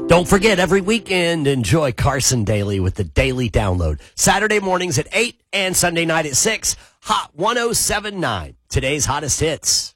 Don't forget, every weekend, enjoy Carson Daily with the Daily Download. Saturday mornings at 8 and Sunday night at 6. Hot 107.9. Today's hottest hits.